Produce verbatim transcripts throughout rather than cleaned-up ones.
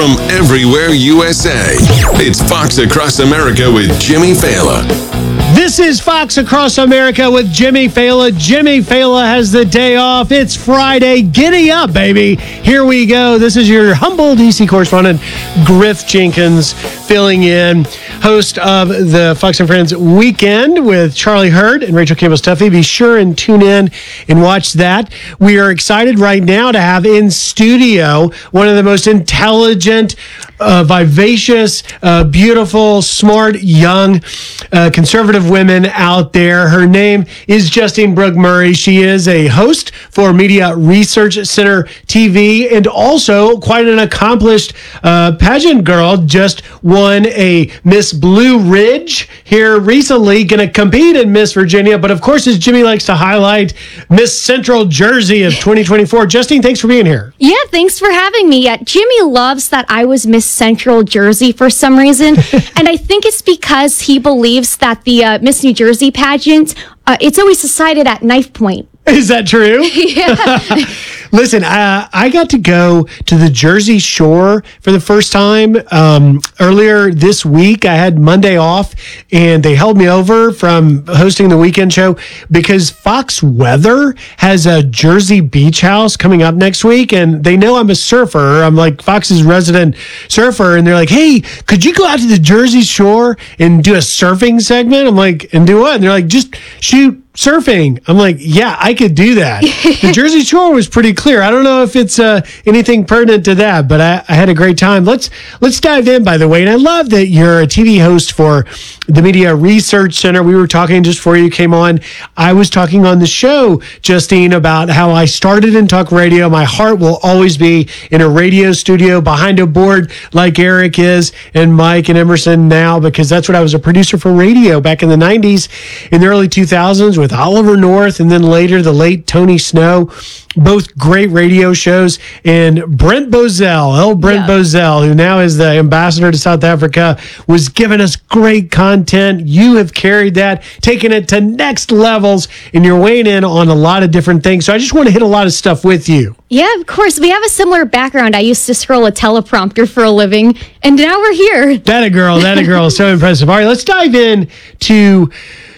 from everywhere U S A. It's Fox Across America with Jimmy Fallon. This is Fox Across America with Jimmy Fallon. Jimmy Fallon has the day off. It's Friday. Giddy up, baby. Here we go. This is your humble D C correspondent, Griff Jenkins, filling in, host of the Fox and Friends Weekend with Charlie Hurd and Rachel Campbell-Stuffy. Be sure and tune in and watch that. We are excited right now to have in studio one of the most intelligent, uh, vivacious, uh, beautiful, smart, young, uh, conservative women out there. Her name is Justine Brooke Murray. She is a host for Media Research Center T V and also quite an accomplished uh, pageant girl. Just won a Miss Blue Ridge here recently, going to compete in Miss Virginia. But of course, as Jimmy likes to highlight, Miss Central Jersey of twenty twenty-four. Justine, thanks for being here. Yeah, thanks for having me. Uh, Jimmy loves that I was Miss Central Jersey for some reason. And I think it's because he believes that the uh, Miss New Jersey pageant, uh, it's always decided at knife point. Is that true? Yeah. Listen, uh, I got to go to the Jersey Shore for the first time um, earlier this week. I had Monday off, and they held me over from hosting the weekend show because Fox Weather has a Jersey beach house coming up next week, and they know I'm a surfer. I'm like Fox's resident surfer, and they're like, hey, could you go out to the Jersey Shore and do a surfing segment? I'm like, and do what? And they're like, just shoot surfing. I'm like, yeah, I could do that. The Jersey Shore was pretty clear. I don't know if it's uh, anything pertinent to that, but I, I had a great time. Let's let's dive in, by the way. And I love that you're a T V host for the Media Research Center. We were talking just before you came on. I was talking on the show, Justine, about how I started in talk radio. My heart will always be in a radio studio behind a board like Eric is and Mike and Emerson now, because that's what I was a producer for radio back in the nineties, in the early two thousands with Oliver North, and then later the late Tony Snow. Both great radio shows. And Brent Bozell, El Brent yeah. Bozell, who now is the ambassador to South Africa, was giving us great content. You have carried that, taken it to next levels, and you're weighing in on a lot of different things. So I just want to hit a lot of stuff with you. Yeah, of course. We have a similar background. I used to scroll a teleprompter for a living, and now we're here. That a girl, that a girl. So impressive. All right, let's dive in to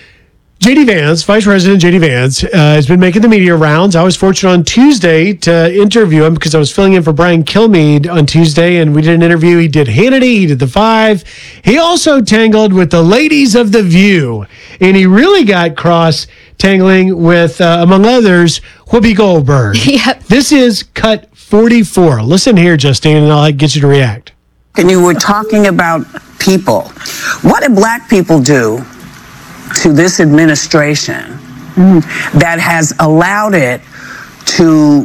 J D Vance, Vice President J D Vance, uh, has been making the media rounds. I was fortunate on Tuesday to interview him because I was filling in for Brian Kilmeade on Tuesday, and we did an interview. He did Hannity, he did The Five. He also tangled with the ladies of The View, and he really got cross-tangling with, uh, among others, Whoopi Goldberg. Yep. This is cut forty-four. Listen here, Justine, and I'll get you to react. And you were talking about people. What do black people do to this administration mm. that has allowed it to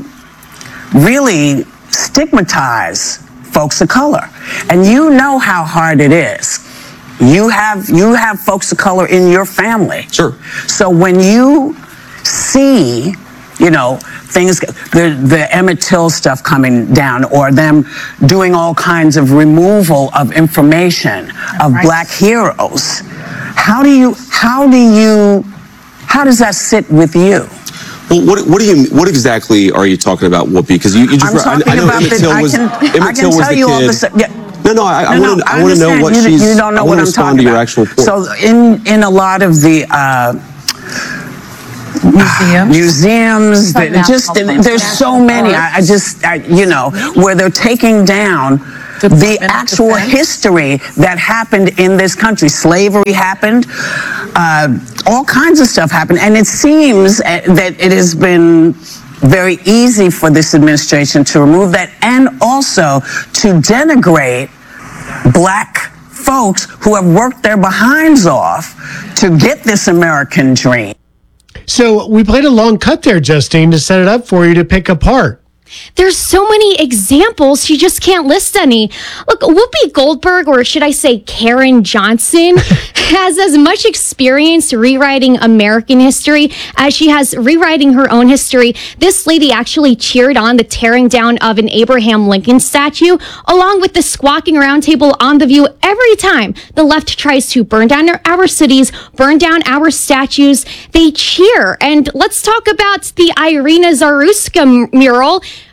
really stigmatize folks of color? And you know how hard it is. You have you have folks of color in your family. Sure. So when you see, you know, things, the, the Emmett Till stuff coming down, or them doing all kinds of removal of information of right. black heroes, How do you, how do you, how does that sit with you? Well, what, what do you, what exactly are you talking about, Whoopi? Because you, you just, I'm talking I, I know about Emmett the, Till I was, can, Emmett I can Till was tell the you kid. all this. Yeah. No, no, I, I no, want to, no, I want to know what you, she's, you don't know I want what to I'm respond talking to your about. actual report. So in, in a lot of the, uh, Museums, museums. That just there's so many. I, I just, I, you know, where they're taking down the, the actual defense. history that happened in this country. Slavery happened. Uh, all kinds of stuff happened, and it seems that it has been very easy for this administration to remove that, and also to denigrate black folks who have worked their behinds off to get this American dream. So we played a long cut there, Justine, to set it up for you to pick apart. There's so many examples, you just can't list any. Look, Whoopi Goldberg, or should I say Karen Johnson, has as much experience rewriting American history as she has rewriting her own history. This lady actually cheered on the tearing down of an Abraham Lincoln statue, along with the squawking roundtable on The View every time the left tries to burn down our cities, burn down our statues. They cheer. And let's talk about the Irina Zaruska mural.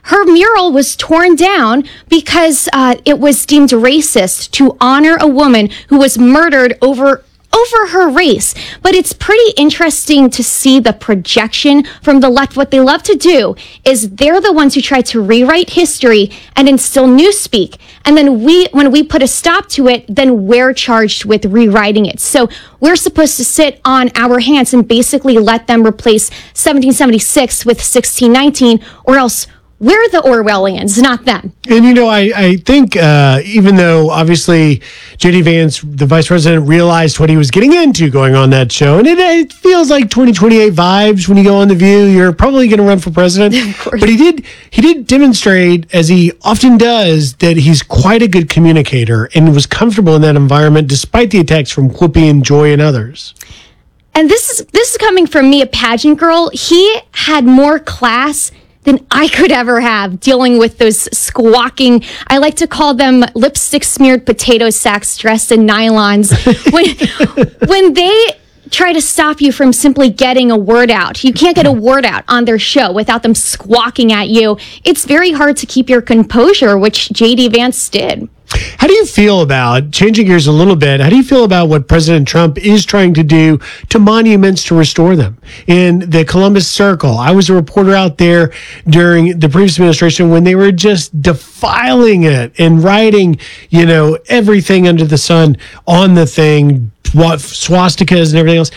her mural was torn down because uh, it was deemed racist to honor a woman who was murdered over over her race. But it's pretty interesting to see the projection from the left. What they love to do is they're the ones who try to rewrite history and instill newspeak. And then we, when we put a stop to it, then we're charged with rewriting it. So we're supposed to sit on our hands and basically let them replace seventeen seventy-six with sixteen nineteen, or else we're the Orwellians, not them. And, you know, I, I think uh, even though obviously J D Vance, the vice president, realized what he was getting into going on that show, and it, it feels like twenty twenty-eight vibes when you go on The View, you're probably going to run for president. Of course. But he did, he did demonstrate, as he often does, that he's quite a good communicator and was comfortable in that environment despite the attacks from Whoopi and Joy and others. And this is this is coming from me, a pageant girl. He had more class than I could ever have dealing with those squawking, I like to call them lipstick smeared potato sacks dressed in nylons. when, when they try to stop you from simply getting a word out, you can't get a word out on their show without them squawking at you. It's very hard to keep your composure, which J D Vance did. How do you feel about, changing gears a little bit, how do you feel about what President Trump is trying to do to monuments to restore them? In the Columbus Circle, I was a reporter out there during the previous administration when they were just defiling it and writing, you know, everything under the sun on the thing, what swastikas and everything else.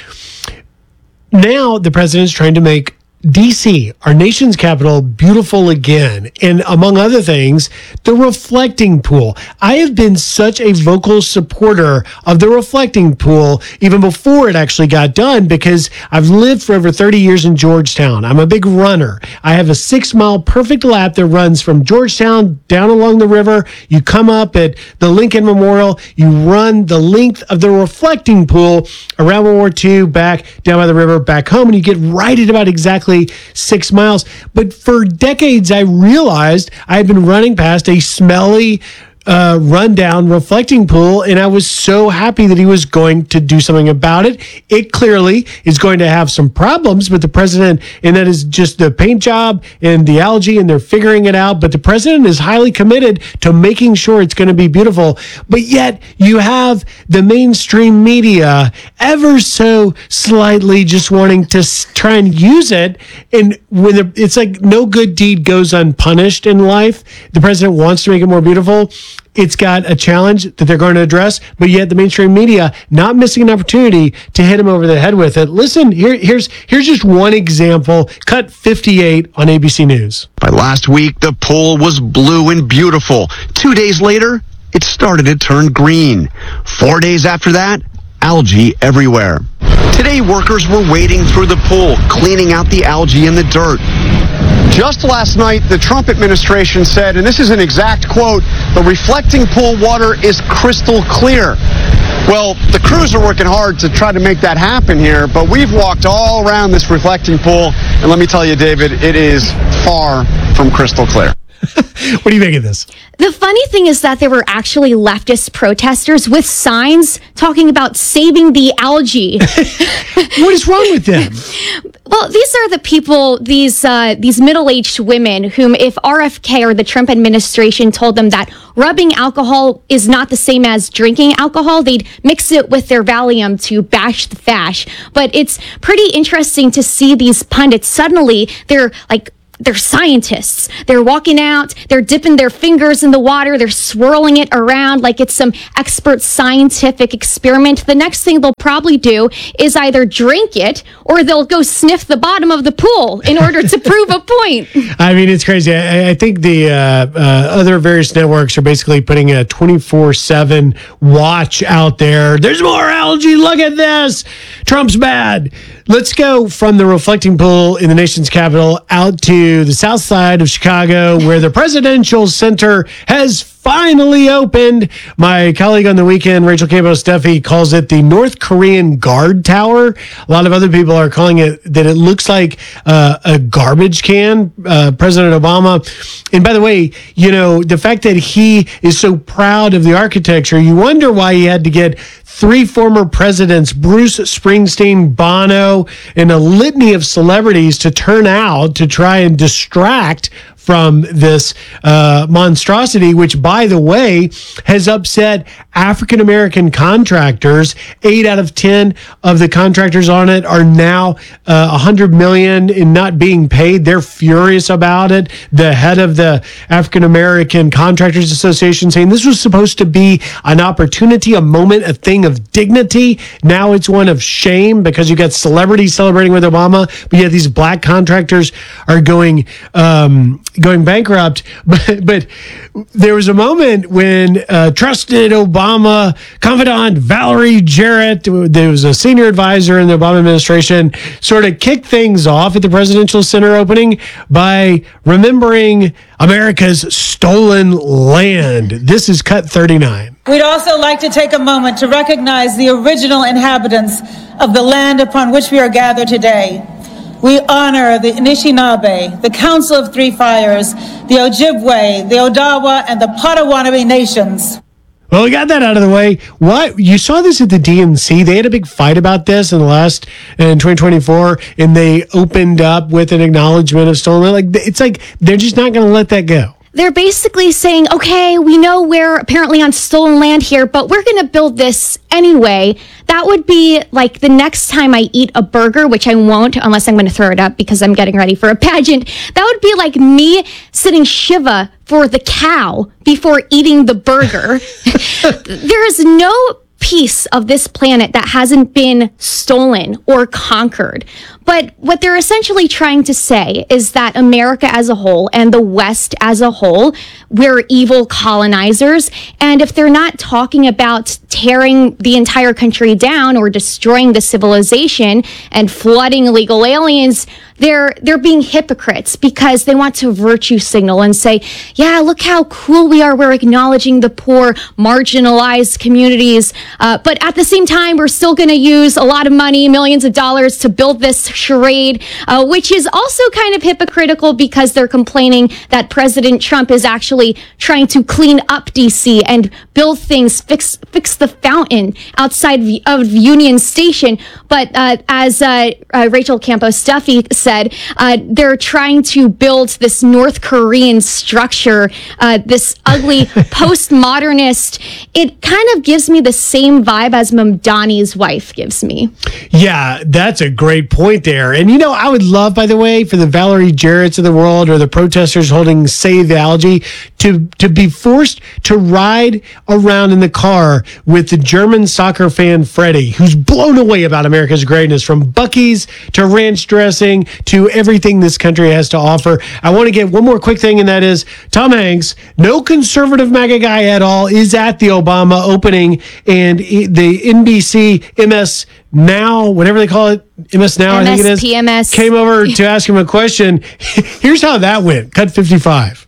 Now the president is trying to make D C, our nation's capital, beautiful again. And among other things, the reflecting pool. I have been such a vocal supporter of the reflecting pool even before it actually got done, because I've lived for over thirty years in Georgetown. I'm a big runner. I have a six mile perfect lap that runs from Georgetown down along the river. You come up at the Lincoln Memorial, you run the length of the reflecting pool around World War Two, back down by the river, back home, and you get right at about exactly six miles. But for decades, I realized I had been running past a smelly, uh, rundown reflecting pool, and I was so happy that he was going to do something about it. It clearly is going to have some problems, but the president, and that is just the paint job and the algae, and they're figuring it out. But the president is highly committed to making sure it's going to be beautiful. But yet you have the mainstream media ever so slightly just wanting to s- try and use it. And when the, it's like no good deed goes unpunished in life, the president wants to make it more beautiful. It's got a challenge that they're going to address, but yet the mainstream media not missing an opportunity to hit him over the head with it. Listen, here, here's here's just one example. Cut fifty-eight on A B C News. By last week, the pool was blue and beautiful. Two days later, it started to turn green. Four days after that, algae everywhere. Today, workers were wading through the pool, cleaning out the algae and the dirt. Just last night, the Trump administration said, and this is an exact quote, the reflecting pool water is crystal clear. Well, the crews are working hard to try to make that happen here, but we've walked all around this reflecting pool, and let me tell you, David, it is far from crystal clear. What do you make of this? The funny thing is that there were actually leftist protesters with signs talking about saving the algae. What is wrong with them? Well, these are the people, these uh, these middle-aged women whom, if R F K or the Trump administration told them that rubbing alcohol is not the same as drinking alcohol, they'd mix it with their Valium to bash the fash. But it's pretty interesting to see these pundits. Suddenly, they're like, they're scientists. They're walking out, they're dipping their fingers in the water, they're swirling it around like it's some expert scientific experiment. The next thing they'll probably do is either drink it or they'll go sniff the bottom of the pool in order to prove a point. I mean, it's crazy. I, I think the uh, uh, other various networks are basically putting a twenty-four seven watch out there. There's more algae. Look at this. Trump's bad. Let's go from the reflecting pool in the nation's capital out to the south side of Chicago, where the Presidential Center has finally opened. My colleague on the weekend, Rachel Campos Duffy, calls it the North Korean Guard Tower. A lot of other people are calling it that it looks like uh, a garbage can, uh, President Obama. And by the way, you know, the fact that he is so proud of the architecture, you wonder why he had to get three former presidents, Bruce Springsteen, Bono, and a litany of celebrities to turn out to try and distract from this uh, monstrosity, which, by the way, has upset African-American contractors. Eight out of ten of the contractors on it are now uh, one hundred million dollars in not being paid. They're furious about it. The head of the African-American Contractors Association saying this was supposed to be an opportunity, a moment, a thing of dignity. Now it's one of shame because you got celebrities celebrating with Obama, but yet these black contractors are going um, going bankrupt. But, but there was a moment when uh, trusted Obama confidant Valerie Jarrett, there was a senior advisor in the Obama administration, sort of kicked things off at the Presidential Center opening by remembering America's stolen land. This is cut thirty-nine. We'd also like to take a moment to recognize the original inhabitants of the land upon which we are gathered today. We honor the Anishinaabe, the Council of Three Fires, the Ojibwe, the Odawa, and the Potawatomi nations. Well, we got that out of the way. What you saw this at the D N C? They had a big fight about this in the last in twenty twenty-four, and they opened up with an acknowledgement of stolen land. Like it's like they're just not going to let that go. They're basically saying, okay, we know we're apparently on stolen land here, but we're going to build this anyway. That would be like the next time I eat a burger, which I won't unless I'm going to throw it up because I'm getting ready for a pageant. That would be like me sitting Shiva for the cow before eating the burger. There is no piece of this planet that hasn't been stolen or conquered. But what they're essentially trying to say is that America as a whole and the West as a whole, we're evil colonizers. And if they're not talking about tearing the entire country down or destroying the civilization and flooding illegal aliens, they're they're being hypocrites because they want to virtue signal and say, yeah, look how cool we are. We're acknowledging the poor, marginalized communities. Uh, but at the same time, we're still going to use a lot of money, millions of dollars to build this charade, uh, which is also kind of hypocritical because they're complaining that President Trump is actually trying to clean up D C and build things, fix fix the fountain outside of Union Station. But uh, as uh, uh, Rachel Campos Duffy said, uh, they're trying to build this North Korean structure, uh, this ugly postmodernist. It kind of gives me the same vibe as Mamdani's wife gives me. Yeah, that's a great point there. And, you know, I would love, by the way, for the Valerie Jarretts of the world or the protesters holding Save the Algae to, to be forced to ride around in the car with the German soccer fan Freddie, who's blown away about America's greatness, from Buc-ee's to ranch dressing to everything this country has to offer. I want to get one more quick thing, and that is Tom Hanks, no conservative MAGA guy at all, is at the Obama opening, and the N B C M S Now, whatever they call it, M S Now, I think it is, P M S came over to ask him a question. Here's how that went. Cut fifty-five.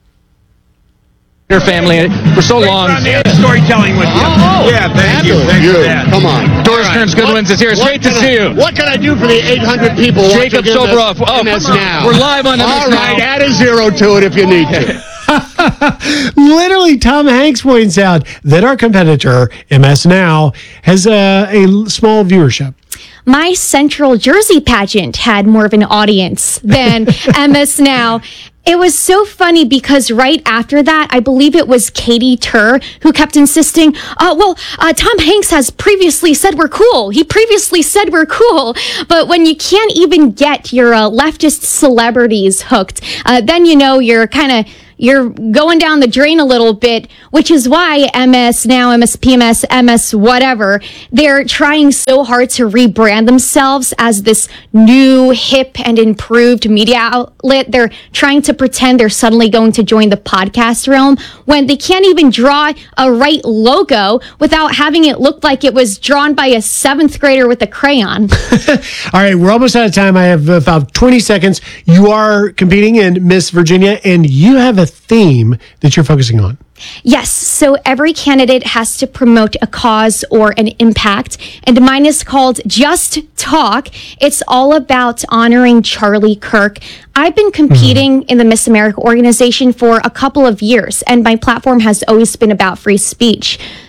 Your family for so long. On the other storytelling with you. Oh, yeah, thank you. Thank you. Come on. Doris Kearns Goodwins is here. It's great to see you. What can I do for the eight hundred people Jacob watching Soboroff. Oh, M S Now? We're live on M S All Now. right, add a zero to it if you need to. Literally, Tom Hanks points out that our competitor, M S Now, has a, a small viewership. My Central Jersey pageant had more of an audience than M S Now. It was so funny because right after that, I believe it was Katie Tur who kept insisting, uh, well, uh, Tom Hanks has previously said we're cool. He previously said we're cool. But when you can't even get your uh, leftist celebrities hooked, uh, then you know you're kind of you're going down the drain a little bit, which is why M S Now, M S P M S, M S whatever, they're trying so hard to rebrand themselves as this new, hip, and improved media outlet. They're trying to pretend they're suddenly going to join the podcast realm when they can't even draw a right logo without having it look like it was drawn by a seventh grader with a crayon. All right, we're almost out of time. I have about twenty seconds. You are competing in Miss Virginia, and you have a theme that you're focusing on. Yes, so every candidate has to promote a cause or an impact, and mine is called Just Talk. It's all about honoring Charlie Kirk. I've been competing mm-hmm. in the Miss America organization for a couple of years, and my platform has always been about free speech.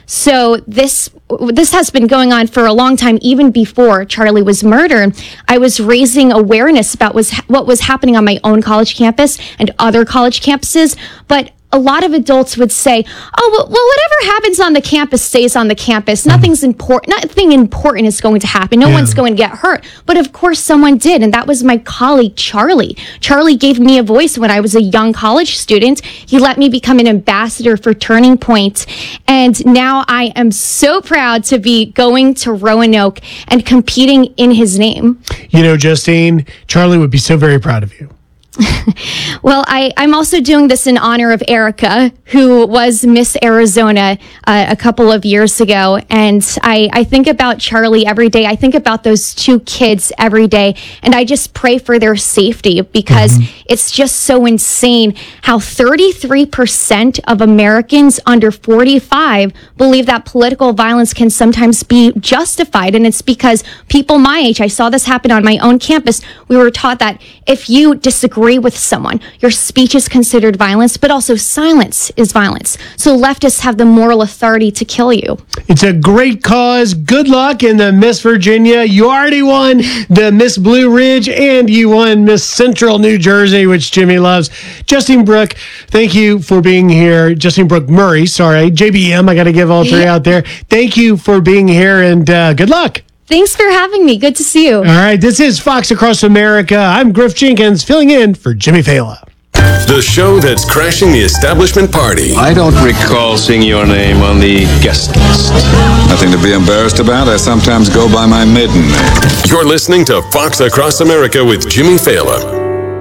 So this this has been going on for a long time, even before Charlie was murdered. I was raising awareness about was what was happening on my own college campus and other college campuses, but a lot of adults would say, oh, well, whatever happens on the campus stays on the campus. Nothing's important. Nothing important is going to happen. No yeah. one's going to get hurt. But of course, someone did. And that was my colleague, Charlie. Charlie gave me a voice when I was a young college student. He let me become an ambassador for Turning Point. And now I am so proud to be going to Roanoke and competing in his name. You know, Justine, Charlie would be so very proud of you. Well, I, I'm also doing this in honor of Erica, who was Miss Arizona uh, a couple of years ago. And I, I think about Charlie every day. I think about those two kids every day. And I just pray for their safety because mm-hmm. it's just so insane how thirty-three percent of Americans under forty-five believe that political violence can sometimes be justified. And it's because people my age, I saw this happen on my own campus. We were taught that if you disagree with someone, your speech is considered violence, but also silence is violence. So leftists have the moral authority to kill you. It's a great cause. Good luck in the Miss Virginia. You already won the Miss Blue Ridge and you won Miss Central New Jersey, which Jimmy loves. Justine Brooke, thank you for being here. Justine Brooke Murray, sorry. J B M, I got to give all three yeah. out there. Thank you for being here and uh, good luck. Thanks for having me. Good to see you. All right, this is Fox Across America. I'm Griff Jenkins, filling in for Jimmy Fallon. The show that's crashing the establishment party. I don't recall seeing your name on the guest list. Nothing to be embarrassed about. I sometimes go by my maiden name. You're listening to Fox Across America with Jimmy Fallon.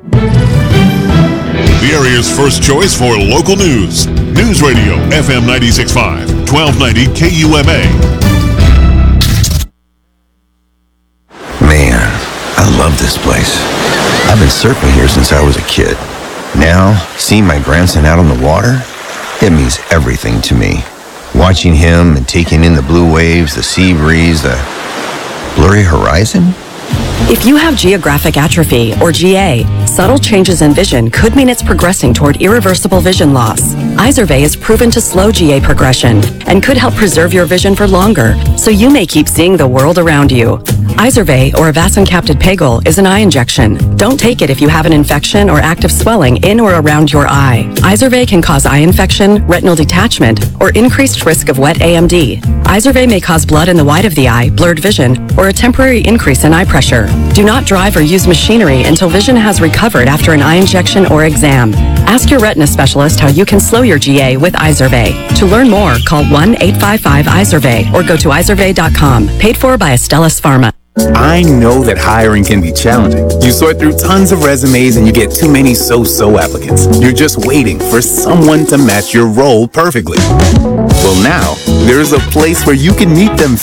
The area's first choice for local news. News Radio, F M ninety-six point five, twelve ninety K U M A. Man, I love this place. I've been surfing here since I was a kid. Now, seeing my grandson out on the water, it means everything to me. Watching him and taking in the blue waves, the sea breeze, the blurry horizon. If you have geographic atrophy, or G A, subtle changes in vision could mean it's progressing toward irreversible vision loss. Izervay is proven to slow G A progression and could help preserve your vision for longer, so you may keep seeing the world around you. Izervay, or avacincaptad pegol, is an eye injection. Don't take it if you have an infection or active swelling in or around your eye. Izervay can cause eye infection, retinal detachment, or increased risk of wet A M D. Izervay may cause blood in the white of the eye, blurred vision, or a temporary increase in eye pressure. Do not drive or use machinery until vision has recovered after an eye injection or exam. Ask your retina specialist how you can slow your G A with Izervay. To learn more, call one eight five five Izervay or go to izervay dot com. Paid for by Astellas Pharma. I know that hiring can be challenging. You sort through tons of resumes and you get too many so-so applicants. You're just waiting for someone to match your role perfectly. Well, now, there's a place where you can meet them